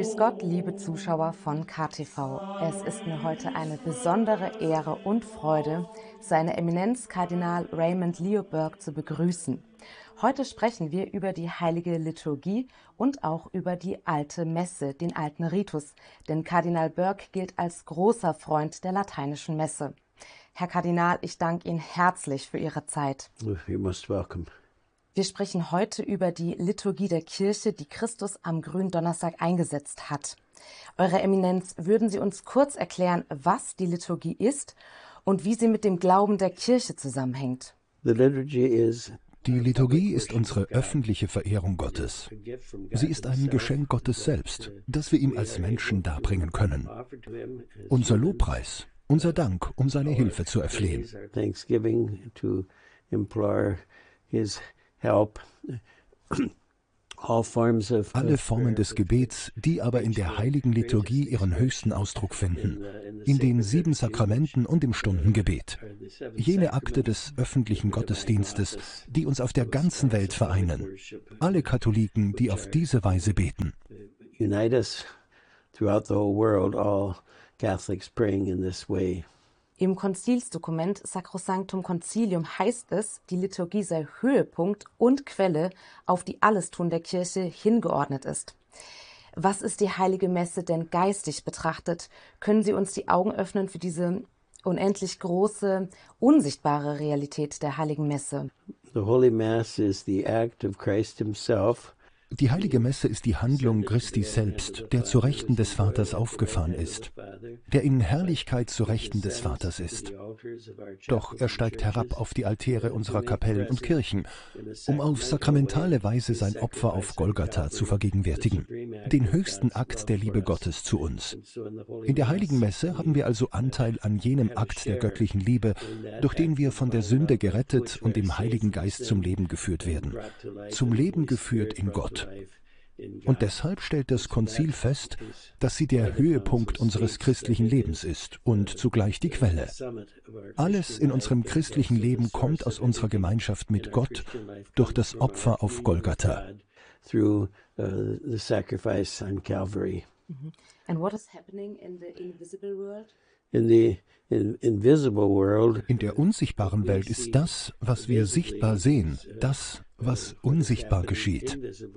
Grüß Gott, liebe Zuschauer von KTV. Es ist mir heute eine besondere Ehre und Freude, seine Eminenz Kardinal Raymond Leo Burke zu begrüßen. Heute sprechen wir über die heilige Liturgie und auch über die alte Messe, den alten Ritus, denn Kardinal Burke gilt als großer Freund der lateinischen Messe. Herr Kardinal, ich danke Ihnen herzlich für Ihre Zeit. You're most welcome. Wir sprechen heute über die Liturgie der Kirche, die Christus am Gründonnerstag eingesetzt hat. Eure Eminenz, würden Sie uns kurz erklären, was die Liturgie ist und wie sie mit dem Glauben der Kirche zusammenhängt? The liturgy is Die Liturgie ist unsere öffentliche Verehrung Gottes. Sie ist ein Geschenk Gottes selbst, das wir ihm als Menschen darbringen können. Unser Lobpreis, unser Dank, um seine Hilfe zu erflehen. thanksgiving to implore his help. All forms of Alle Formen des Gebets, die aber in der heiligen Liturgie ihren höchsten Ausdruck finden, in den 7 Sakramenten und im Stundengebet. Jene Akte des öffentlichen Gottesdienstes, die uns auf der ganzen Welt vereinen. Alle Katholiken, die auf diese Weise beten. unite us throughout the whole world, all Catholics praying in this way. Im Konzilsdokument Sacrosanctum Concilium heißt es, die Liturgie sei Höhepunkt und Quelle, auf die alles Tun der Kirche hingeordnet ist. Was ist die Heilige Messe denn geistig betrachtet? Können Sie uns die Augen öffnen für diese unendlich große, unsichtbare Realität der Heiligen Messe? The Holy Mass is the act of Christ himself. Die heilige Messe ist die Handlung Christi selbst, der zu Rechten des Vaters aufgefahren ist, der in Herrlichkeit zu Rechten des Vaters ist. Doch er steigt herab auf die Altäre unserer Kapellen und Kirchen, um auf sakramentale Weise sein Opfer auf Golgatha zu vergegenwärtigen, den höchsten Akt der Liebe Gottes zu uns. In der heiligen Messe haben wir also Anteil an jenem Akt der göttlichen Liebe, durch den wir von der Sünde gerettet und im Heiligen Geist zum Leben geführt werden, zum Leben geführt in Gott. Und deshalb stellt das Konzil fest, dass sie der Höhepunkt unseres christlichen Lebens ist und zugleich die Quelle. Alles in unserem christlichen Leben kommt aus unserer Gemeinschaft mit Gott durch das Opfer auf Golgatha. Through the sacrifice on Calvary. And what is happening in the invisible world? In the invisible world, In der unsichtbaren Welt ist das, was wir sichtbar sehen, das, was unsichtbar geschieht.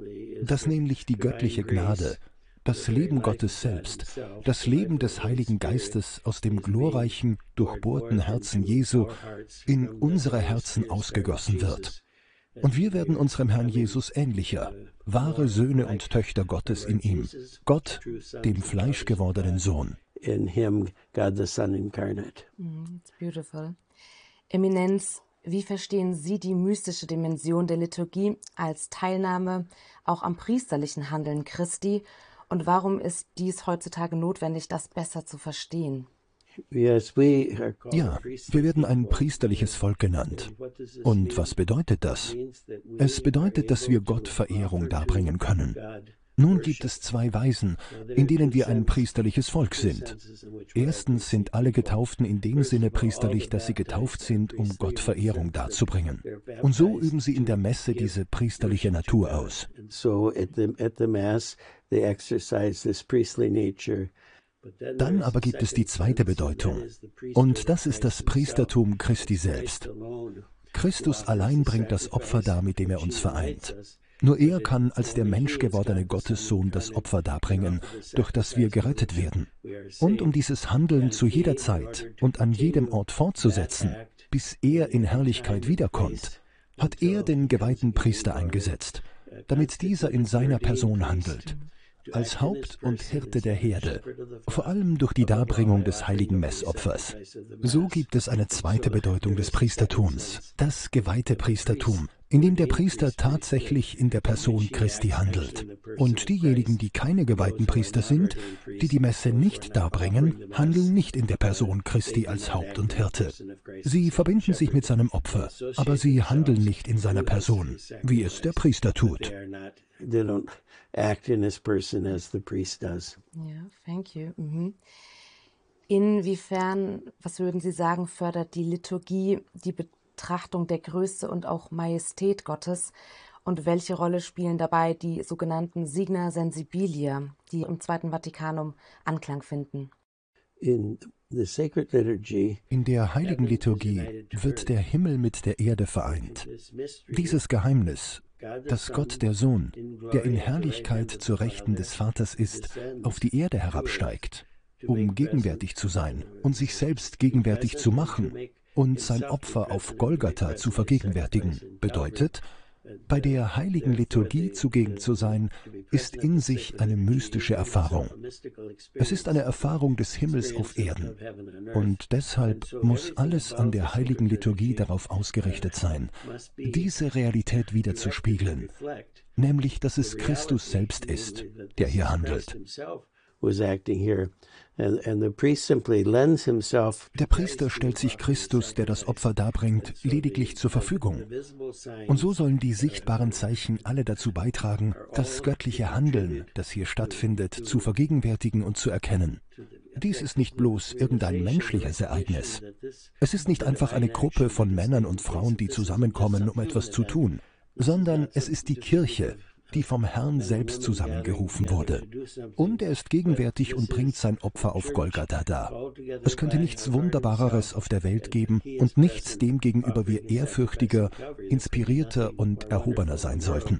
Das nämlich die göttliche Gnade, das Leben Gottes selbst, das Leben des Heiligen Geistes aus dem glorreichen, durchbohrten Herzen Jesu in unsere Herzen ausgegossen wird. Und wir werden unserem Herrn Jesus ähnlicher, wahre Söhne und Töchter Gottes in ihm, Gott, dem fleischgewordenen Sohn. in him, God the Son incarnate. It's beautiful. Eminenz, wie verstehen Sie die mystische Dimension der Liturgie als Teilnahme auch am priesterlichen Handeln Christi? Und warum ist dies heutzutage notwendig, das besser zu verstehen? Yes, we are called Ja, wir werden ein priesterliches Volk genannt. Und was bedeutet das? Es bedeutet, dass wir Gott Verehrung darbringen können. Nun gibt es 2 Weisen, in denen wir ein priesterliches Volk sind. Erstens sind alle Getauften in dem Sinne priesterlich, dass sie getauft sind, um Gott Verehrung darzubringen. Und so üben sie in der Messe diese priesterliche Natur aus. So at the Mass, they exercise this priestly nature. Dann aber gibt es die zweite Bedeutung. Und das ist das Priestertum Christi selbst. Christus allein bringt das Opfer dar, mit dem er uns vereint. Nur er kann als der menschgewordene Gottessohn das Opfer darbringen, durch das wir gerettet werden. Und um dieses Handeln zu jeder Zeit und an jedem Ort fortzusetzen, bis er in Herrlichkeit wiederkommt, hat er den geweihten Priester eingesetzt, damit dieser in seiner Person handelt, als Haupt und Hirte der Herde, vor allem durch die Darbringung des heiligen Messopfers. So gibt es eine zweite Bedeutung des Priestertums, das geweihte Priestertum, in dem der Priester tatsächlich in der Person Christi handelt. Und diejenigen, die keine geweihten Priester sind, die die Messe nicht darbringen, handeln nicht in der Person Christi als Haupt und Hirte. Sie verbinden sich mit seinem Opfer, aber sie handeln nicht in seiner Person, wie es der Priester tut. They don't act in his person as the priest does. Ja, thank you. Inwiefern, was würden Sie sagen, fördert die Liturgie die Betrachtung der Größe und auch Majestät Gottes? Und welche Rolle spielen dabei die sogenannten Signa Sensibilia, die im Zweiten Vatikanum Anklang finden? In der heiligen Liturgie wird der Himmel mit der Erde vereint. Dieses Geheimnis, dass Gott der Sohn, der in Herrlichkeit zur Rechten des Vaters ist, auf die Erde herabsteigt, um gegenwärtig zu sein und sich selbst gegenwärtig zu machen und sein Opfer auf Golgatha zu vergegenwärtigen, bedeutet, bei der heiligen Liturgie zugegen zu sein, ist in sich eine mystische Erfahrung. Es ist eine Erfahrung des Himmels auf Erden. Und deshalb muss alles an der heiligen Liturgie darauf ausgerichtet sein, diese Realität widerzuspiegeln, nämlich, dass es Christus selbst ist, der hier handelt. Der Priester stellt sich Christus, der das Opfer darbringt, lediglich zur Verfügung. Und so sollen die sichtbaren Zeichen alle dazu beitragen, das göttliche Handeln, das hier stattfindet, zu vergegenwärtigen und zu erkennen. Dies ist nicht bloß irgendein menschliches Ereignis. Es ist nicht einfach eine Gruppe von Männern und Frauen, die zusammenkommen, um etwas zu tun, sondern es ist die Kirche, die vom Herrn selbst zusammengerufen wurde. Und er ist gegenwärtig und bringt sein Opfer auf Golgatha dar. Es könnte nichts Wunderbareres auf der Welt geben und nichts, dem gegenüber wir ehrfürchtiger, inspirierter und erhobener sein sollten.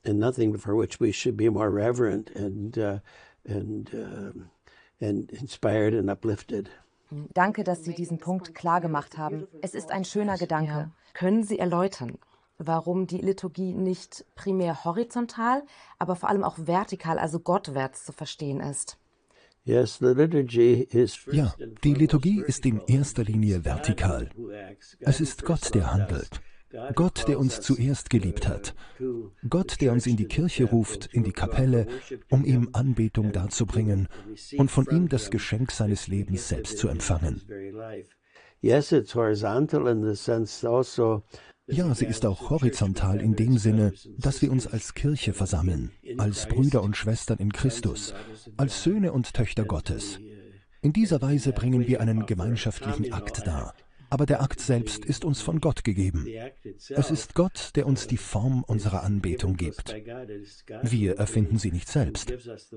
Danke, dass Sie diesen Punkt klar gemacht haben. Es ist ein schöner Gedanke. Ja. Können Sie erläutern, warum die Liturgie nicht primär horizontal, aber vor allem auch vertikal, also gottwärts zu verstehen ist? Ja, die Liturgie ist in erster Linie vertikal. Es ist Gott, der handelt. Gott, der uns zuerst geliebt hat. Gott, der uns in die Kirche ruft, in die Kapelle, um ihm Anbetung darzubringen und von ihm das Geschenk seines Lebens selbst zu empfangen. Ja, sie ist auch horizontal in dem Sinne, dass wir uns als Kirche versammeln, als Brüder und Schwestern in Christus, als Söhne und Töchter Gottes. In dieser Weise bringen wir einen gemeinschaftlichen Akt dar. Aber der Akt selbst ist uns von Gott gegeben. Es ist Gott, der uns die Form unserer Anbetung gibt. Wir erfinden sie nicht selbst.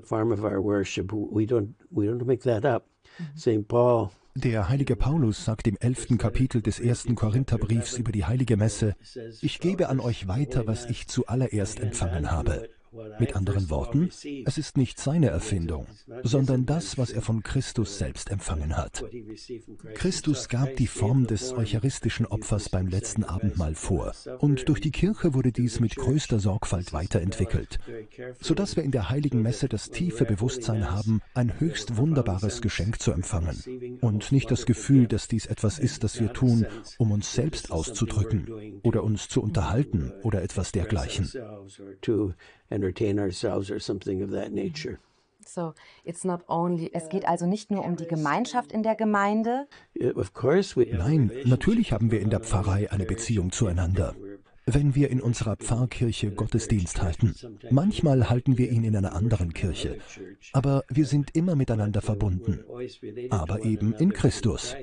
Der heilige Paulus sagt im 11. Kapitel des 1. Korintherbriefs über die heilige Messe: Ich gebe an euch weiter, was ich zuallererst empfangen habe. Mit anderen Worten, es ist nicht seine Erfindung, sondern das, was er von Christus selbst empfangen hat. Christus gab die Form des eucharistischen Opfers beim letzten Abendmahl vor, und durch die Kirche wurde dies mit größter Sorgfalt weiterentwickelt, sodass wir in der heiligen Messe das tiefe Bewusstsein haben, ein höchst wunderbares Geschenk zu empfangen und nicht das Gefühl, dass dies etwas ist, das wir tun, um uns selbst auszudrücken oder uns zu unterhalten oder etwas dergleichen. Es geht also nicht nur um die Gemeinschaft in der Gemeinde. Nein, natürlich haben wir in der Pfarrei eine Beziehung zueinander. Wenn wir in unserer Pfarrkirche Gottesdienst halten, manchmal halten wir ihn in einer anderen Kirche, aber wir sind immer miteinander verbunden, aber eben in Christus.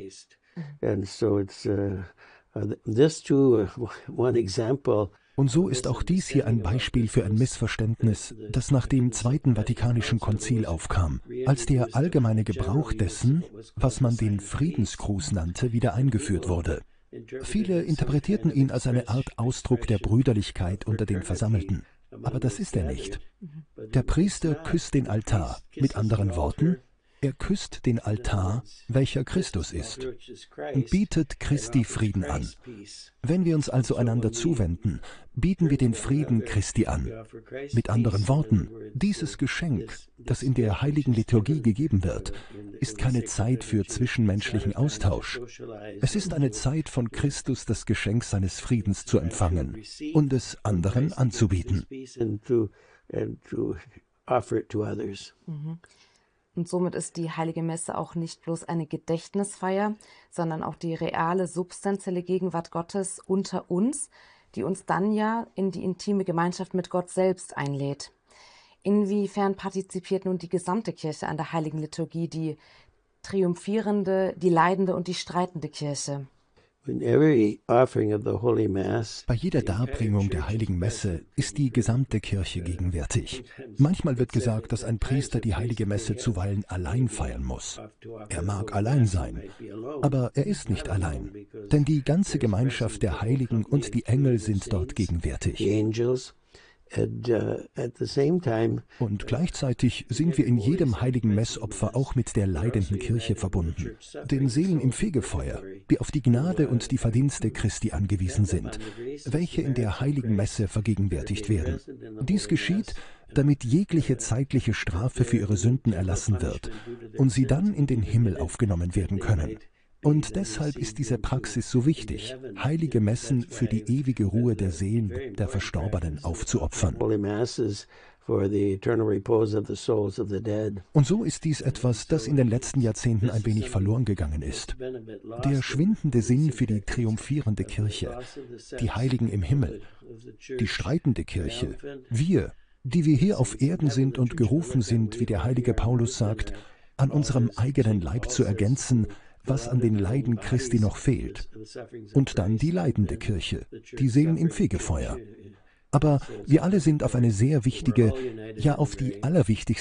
Und so ist auch dies hier ein Beispiel für ein Missverständnis, das nach dem Zweiten Vatikanischen Konzil aufkam, als der allgemeine Gebrauch dessen, was man den Friedensgruß nannte, wieder eingeführt wurde. Viele interpretierten ihn als eine Art Ausdruck der Brüderlichkeit unter den Versammelten. Aber das ist er nicht. Der Priester küsst den Altar. Mit anderen Worten, er küsst den Altar, welcher Christus ist, und bietet Christi Frieden an. Wenn wir uns also einander zuwenden, bieten wir den Frieden Christi an. Mit anderen Worten, dieses Geschenk, das in der heiligen Liturgie gegeben wird, ist keine Zeit für zwischenmenschlichen Austausch. Es ist eine Zeit von Christus, das Geschenk seines Friedens zu empfangen und es anderen anzubieten. Und somit ist die Heilige Messe auch nicht bloß eine Gedächtnisfeier, sondern auch die reale, substanzielle Gegenwart Gottes unter uns, die uns dann ja in die intime Gemeinschaft mit Gott selbst einlädt. Inwiefern partizipiert nun die gesamte Kirche an der Heiligen Liturgie, die triumphierende, die leidende und die streitende Kirche? Bei jeder Darbringung der Heiligen Messe ist die gesamte Kirche gegenwärtig. Manchmal wird gesagt, dass ein Priester die Heilige Messe zuweilen allein feiern muss. Er mag allein sein, aber er ist nicht allein, denn die ganze Gemeinschaft der Heiligen und die Engel sind dort gegenwärtig. Und gleichzeitig sind wir in jedem heiligen Messopfer auch mit der leidenden Kirche verbunden, den Seelen im Fegefeuer, die auf die Gnade und die Verdienste Christi angewiesen sind, welche in der heiligen Messe vergegenwärtigt werden. Dies geschieht, damit jegliche zeitliche Strafe für ihre Sünden erlassen wird und sie dann in den Himmel aufgenommen werden können. Und deshalb ist diese Praxis so wichtig, heilige Messen für die ewige Ruhe der Seelen der Verstorbenen aufzuopfern. Und so ist dies etwas, das in den letzten Jahrzehnten ein wenig verloren gegangen ist. Der schwindende Sinn für die triumphierende Kirche, die Heiligen im Himmel, die streitende Kirche, wir, die wir hier auf Erden sind und gerufen sind, wie der heilige Paulus sagt, an unserem eigenen Leib zu ergänzen, was an den Leiden Christi noch fehlt. Und dann die leidende Kirche, die Seelen im Fegefeuer. Aber wir alle sind auf eine sehr wichtige, ja auf die allerwichtigste